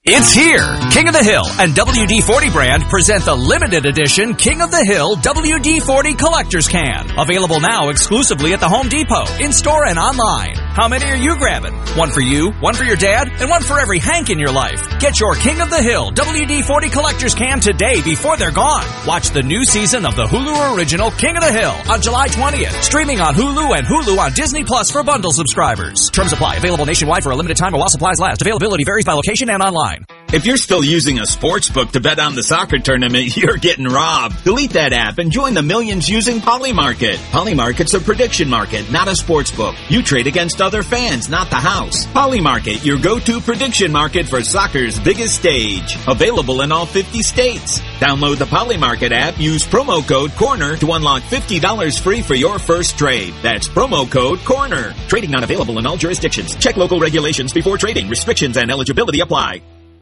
It's here! King of the Hill and WD-40 brand present the limited edition King of the Hill WD-40 Collector's Can. Available now exclusively at the Home Depot, in-store and online. How many are you grabbing? One for you, one for your dad, and one for every Hank in your life. Get your King of the Hill WD-40 Collector's Can today before they're gone. Watch the new season of the Hulu original King of the Hill on July 20th. Streaming on Hulu and Hulu on Disney Plus for bundle subscribers. Terms apply. Available nationwide for a limited time while supplies last. Availability varies by location and online. If you're still using a sports book to bet on the soccer tournament, you're getting robbed. Delete that app and join the millions using Polymarket. Polymarket's a prediction market, not a sports book. You trade against other fans, not the house. Polymarket, your go-to prediction market for soccer's biggest stage. Available in all 50 states. Download the Polymarket app, use promo code CORNER to unlock $50 free for your first trade. That's promo code CORNER. Trading not available in all jurisdictions. Check local regulations before trading. Restrictions and eligibility apply.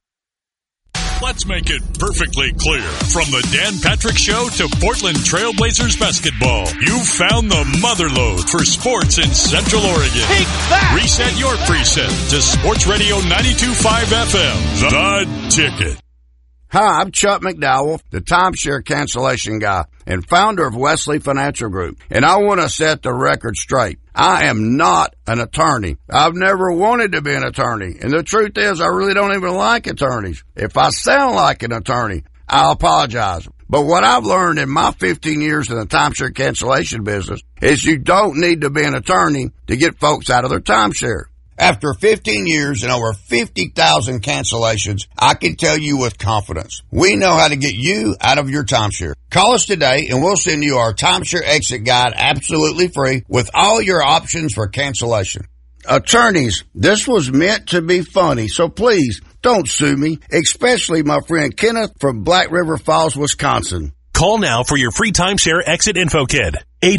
Let's make it perfectly clear. From the Dan Patrick Show to Portland Trailblazers basketball, you've found the motherlode for sports in Central Oregon. Take that! Reset your preset to Sports Radio 92.5 FM, The Ticket. Hi, I'm Chuck McDowell, the timeshare cancellation guy and founder of Wesley Financial Group, and I want to set the record straight. I am not an attorney. I've never wanted to be an attorney, and the truth is I really don't even like attorneys. If I sound like an attorney, I apologize. But what I've learned in my 15 years in the timeshare cancellation business is you don't need to be an attorney to get folks out of their timeshare. After 15 years and over 50,000 cancellations, I can tell you with confidence, we know how to get you out of your timeshare. Call us today and we'll send you our timeshare exit guide absolutely free with all your options for cancellation. Attorneys, this was meant to be funny, so please don't sue me, especially my friend Kenneth from Black River Falls, Wisconsin. Call now for your free timeshare exit info kit.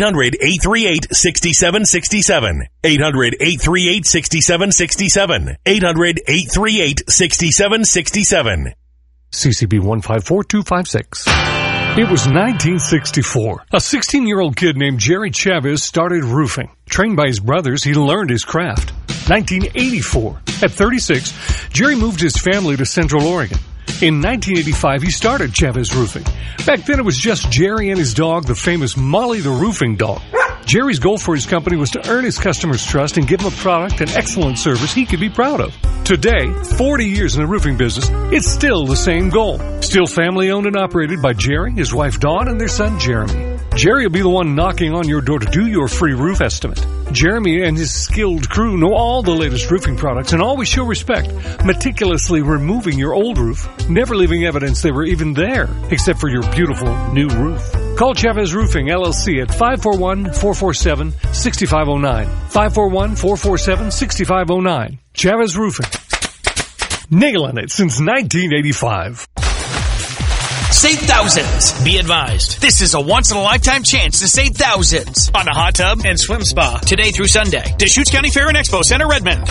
800-838-6767. 800-838-6767. 800-838-6767. CCB 154256. It was 1964. A 16-year-old kid named Jerry Chavez started roofing. Trained by his brothers, he learned his craft. 1984. At 36, Jerry moved his family to Central Oregon. In 1985, he started Chavez Roofing. Back then, it was just Jerry and his dog, the famous Molly the Roofing Dog. Jerry's goal for his company was to earn his customers' trust and give them a product and excellent service he could be proud of. Today, 40 years in the roofing business, it's still the same goal. Still family-owned and operated by Jerry, his wife Dawn, and their son Jeremy. Jerry will be the one knocking on your door to do your free roof estimate. Jeremy and his skilled crew know all the latest roofing products and always show respect, meticulously removing your old roof, never leaving evidence they were even there, except for your beautiful new roof. Call Chavez Roofing, LLC at 541-447-6509. 541-447-6509. Chavez Roofing. Nailing it since 1985. Save thousands. Be advised, this is a once-in-a-lifetime chance to save thousands on a hot tub and swim spa today through Sunday. Deschutes County Fair and Expo Center, Redmond.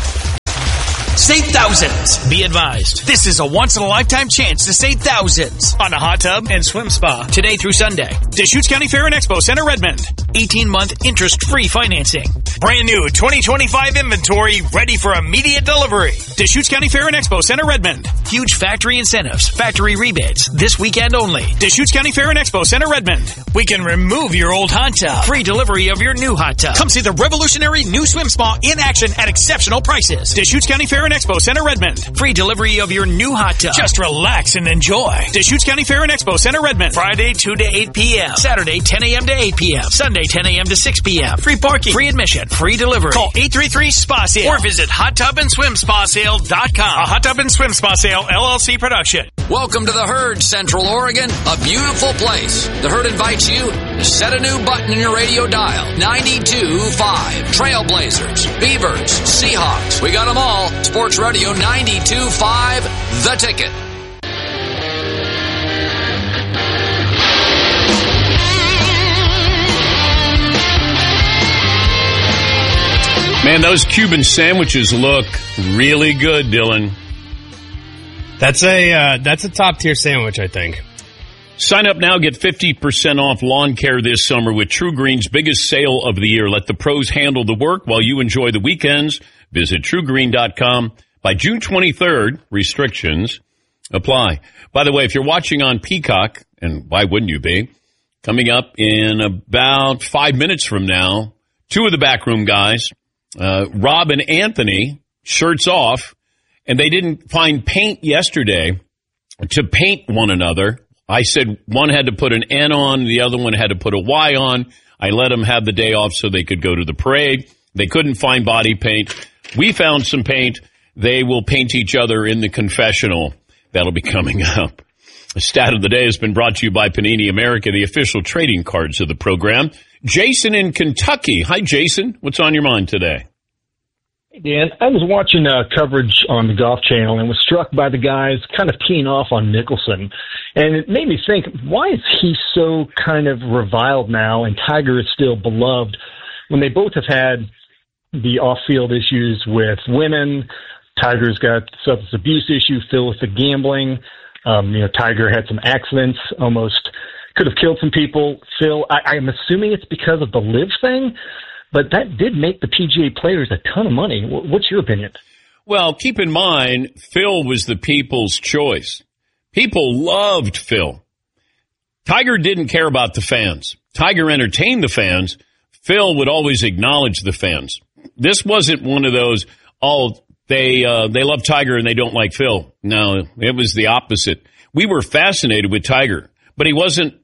Save thousands. Be advised, this is a once-in-a-lifetime chance to save thousands on a hot tub and swim spa today through Sunday. Deschutes County Fair and Expo Center, Redmond. 18-month interest-free financing. Brand new 2025 inventory ready for immediate delivery. Deschutes County Fair and Expo Center, Redmond. Huge factory incentives, factory rebates, this weekend only. Deschutes County Fair and Expo Center, Redmond. We can remove your old hot tub. Free delivery of your new hot tub. Come see the revolutionary new swim spa in action at exceptional prices. Deschutes County Fair and Expo Center, Redmond. Free delivery of your new hot tub. Just relax and enjoy. Deschutes County Fair and Expo Center, Redmond. Friday 2 to 8 p.m. Saturday 10 a.m. to 8 p.m. Sunday 10 a.m. to 6 p.m. Free parking, free admission, free delivery. Call 833-SPA-SALE or visit HotTubAndSwimSpaSale.com. A Hot Tub and Swim Spa Sale LLC production. Welcome to the Herd, Central Oregon, a beautiful place. The Herd invites you to set a new button in your radio dial. 92.5. Trailblazers, Beavers, Seahawks. We got them all. Sports Radio 92.5, The Ticket. Man, those Cuban sandwiches look really good, Dylan. That's a top tier sandwich, I think. Sign up now, get 50% off lawn care this summer with True Green's biggest sale of the year. Let the pros handle the work while you enjoy the weekends. Visit TrueGreen.com. By June 23rd, restrictions apply. By the way, if you're watching on Peacock, and why wouldn't you be, coming up in about 5 minutes from now, two of the backroom guys, Rob and Anthony, shirts off, and they didn't find paint yesterday to paint one another. I said one had to put an N on, the other one had to put a Y on. I let them have the day off so they could go to the parade. They couldn't find body paint. We found some paint. They will paint each other in the confessional. That'll be coming up. The stat of the day has been brought to you by Panini America, the official trading cards of the program. Jason in Kentucky. Hi, Jason. What's on your mind today? Hey, Dan. I was watching coverage on the Golf Channel and was struck by the guys kind of teeing off on Mickelson. And it made me think, why is he so kind of reviled now and Tiger is still beloved when they both have had the off-field issues with women? Tiger's got substance abuse issue, Phil with the gambling. Tiger had some accidents, almost could have killed some people. Phil, I'm assuming it's because of the live thing, but that did make the PGA players a ton of money. What's your opinion? Well, keep in mind, Phil was the people's choice. People loved Phil. Tiger didn't care about the fans. Tiger entertained the fans. Phil would always acknowledge the fans. This wasn't one of those, they love Tiger and they don't like Phil. No, it was the opposite. We were fascinated with Tiger, but he wasn't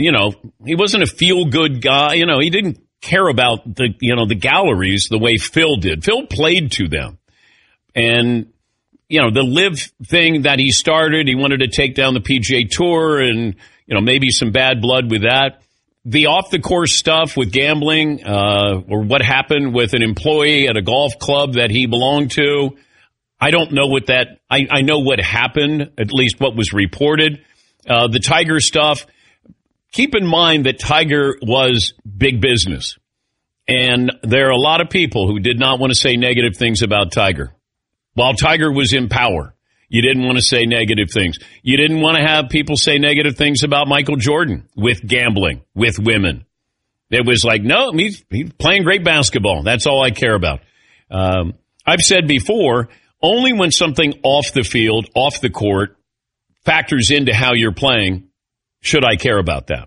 a feel-good guy. He didn't care about the galleries the way Phil did. Phil played to them. And, the live thing that he started, he wanted to take down the PGA Tour and, maybe some bad blood with that. The off-the-course stuff with gambling, or what happened with an employee at a golf club that he belonged to, I don't know what that, I know what happened, at least what was reported. The Tiger stuff, keep in mind that Tiger was big business. And there are a lot of people who did not want to say negative things about Tiger. While Tiger was in power, you didn't want to say negative things. You didn't want to have people say negative things about Michael Jordan with gambling, with women. It was like, no, he's playing great basketball. That's all I care about. I've said before, only when something off the field, off the court, factors into how you're playing, should I care about that.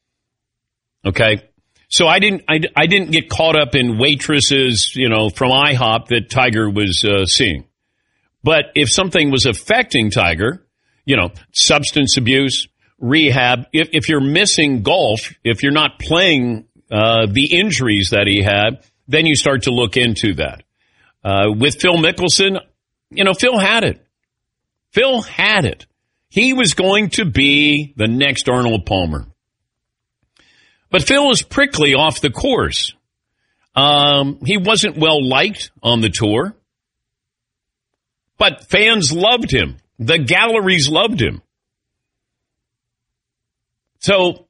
Okay? So I didn't get caught up in waitresses, from IHOP that Tiger was seeing. But if something was affecting Tiger, substance abuse, rehab, if you're missing golf, if you're not playing the injuries that he had, then you start to look into that. With Phil Mickelson, Phil had it. Phil had it. He was going to be the next Arnold Palmer. But Phil was prickly off the course. He wasn't well liked on the tour. But fans loved him. The galleries loved him. So,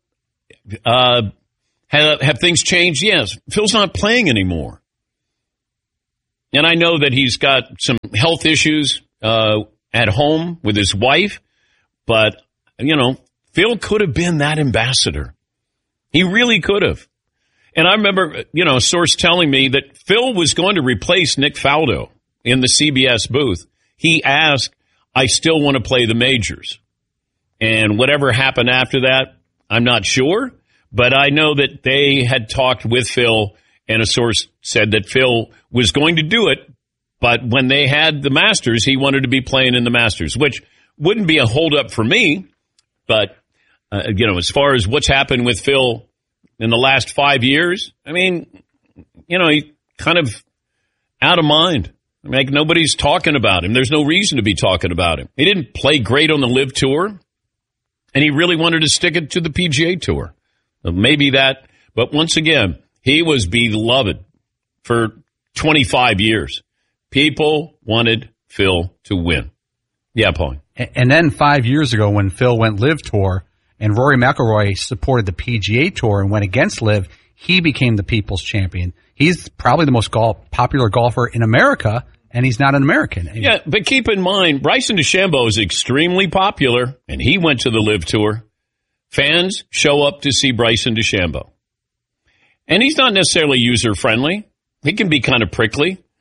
have things changed? Yes. Phil's not playing anymore. And I know that he's got some health issues at home with his wife. But, Phil could have been that ambassador. He really could have. And I remember, a source telling me that Phil was going to replace Nick Faldo in the CBS booth. He asked, I still want to play the majors. And whatever happened after that, I'm not sure. But I know that they had talked with Phil, and a source said that Phil was going to do it. But when they had the Masters, he wanted to be playing in the Masters, which wouldn't be a holdup for me. But, as far as what's happened with Phil in the last 5 years, he kind of out of mind. Nobody's talking about him. There's no reason to be talking about him. He didn't play great on the LIV Tour, and he really wanted to stick it to the PGA Tour. Maybe that, but once again, he was beloved for 25 years. People wanted Phil to win. Yeah, Paul. And then 5 years ago when Phil went LIV Tour and Rory McIlroy supported the PGA Tour and went against LIV, he became the people's champion. He's probably the most popular golfer in America, and he's not an American. Yeah, but keep in mind, Bryson DeChambeau is extremely popular, and he went to the LIV Tour. Fans show up to see Bryson DeChambeau. And he's not necessarily user-friendly. He can be kind of prickly.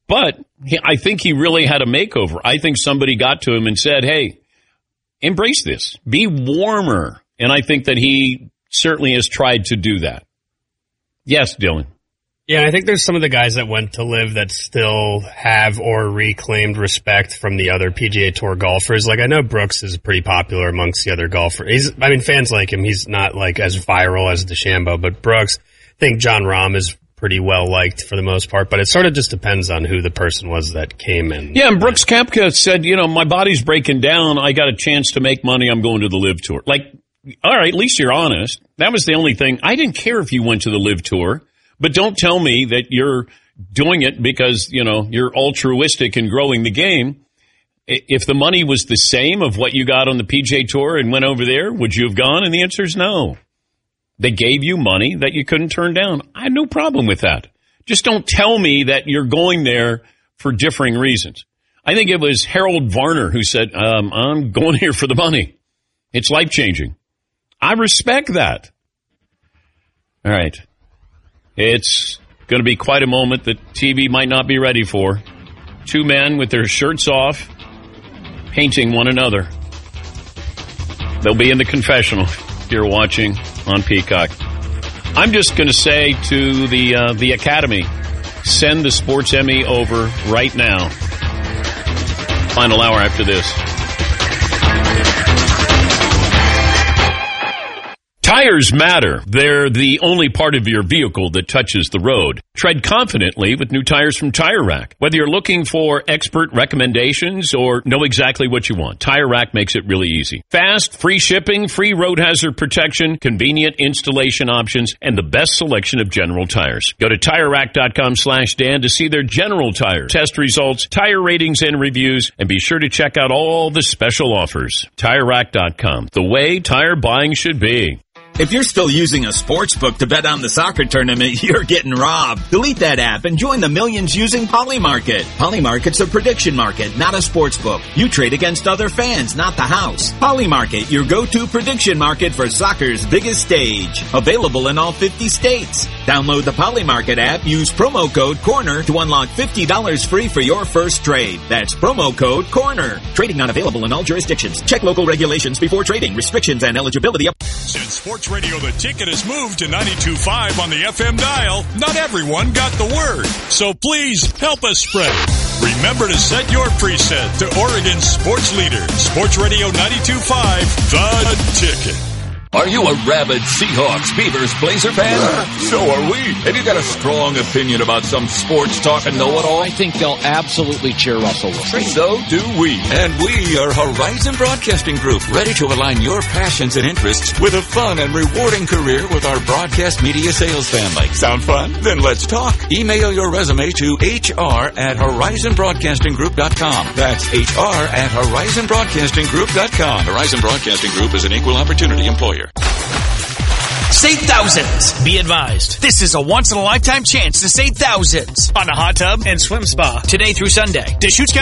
But I think he really had a makeover. I think somebody got to him and said, hey, embrace this. Be warmer. And I think that he certainly has tried to do that. Yes, Dylan. Yeah, I think there's some of the guys that went to LIV that still have or reclaimed respect from the other PGA Tour golfers. Like, I know Brooks is pretty popular amongst the other golfers. Fans like him. He's not like as viral as DeChambeau, but Brooks, I think Jon Rahm is pretty well liked for the most part, but it sort of just depends on who the person was that came in. Yeah, and Brooks Koepka said, my body's breaking down. I got a chance to make money. I'm going to the LIV Tour. Like, all right, at least you're honest. That was the only thing. I didn't care if you went to the LIV Tour. But don't tell me that you're doing it because, you're altruistic in growing the game. If the money was the same of what you got on the PGA Tour and went over there, would you have gone? And the answer is no. They gave you money that you couldn't turn down. I had no problem with that. Just don't tell me that you're going there for differing reasons. I think it was Harold Varner who said, I'm going here for the money. It's life-changing. I respect that. All right. It's going to be quite a moment that TV might not be ready for. Two men with their shirts off, painting one another. They'll be in the confessional if you're watching on Peacock. I'm just going to say to the Academy, send the Sports Emmy over right now. Final hour after this. Tires matter. They're the only part of your vehicle that touches the road. Tread confidently with new tires from Tire Rack. Whether you're looking for expert recommendations or know exactly what you want, Tire Rack makes it really easy. Fast, free shipping, free road hazard protection, convenient installation options, and the best selection of General tires. Go to TireRack.com/Dan to see their General tires, test results, tire ratings, and reviews, and be sure to check out all the special offers. TireRack.com, the way tire buying should be. If you're still using a sports book to bet on the soccer tournament, you're getting robbed. Delete that app and join the millions using Polymarket. Polymarket's a prediction market, not a sports book. You trade against other fans, not the house. Polymarket, your go-to prediction market for soccer's biggest stage. Available in all 50 states. Download the Polymarket app, use promo code CORNER to unlock $50 free for your first trade. That's promo code CORNER. Trading not available in all jurisdictions. Check local regulations before trading. Restrictions and eligibility. Since Sports Radio The Ticket has moved to 92.5 on the FM dial, not everyone got the word. So please help us spread it. Remember to set your preset to Oregon's sports leader, Sports Radio 92.5, The Ticket. Are you a rabid Seahawks, Beavers, Blazer fan? So are we. Have you got a strong opinion about some sports talk and know-it-all? I think they'll absolutely cheer Russell Wilson. So do we. And we are Horizon Broadcasting Group, ready to align your passions and interests with a fun and rewarding career with our broadcast media sales family. Sound fun? Then let's talk. Email your resume to hr@horizonbroadcastinggroup.com. That's hr@horizonbroadcastinggroup.com. Horizon Broadcasting Group is an equal opportunity employer. Save thousands. Be advised. This is a once-in-a-lifetime chance to save thousands on a hot tub and swim spa today through Sunday. Deschutes County